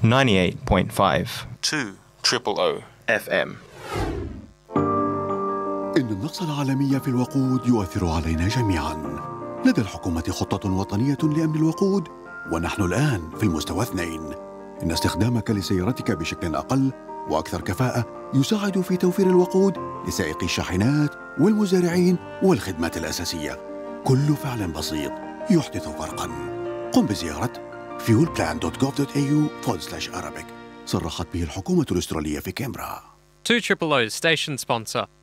98.5 200 FM. إن النقص العالمي في الوقود يؤثر علينا جميعاً. لدى الحكومة خطة وطنية لأمن الوقود، ونحن الآن في المستوى 2. إن استخدامك لسيارتك بشكل أقل وأكثر كفاءة يساعد في توفير الوقود لسائقي الشاحنات والمزارعين والخدمات الأساسية. كل فعل بسيط يحدث فرقاً. قم بزيارة fuelplan.gov.au/Arabic. صرحت به الحكومة الأسترالية في كامبرا. 200 station sponsor.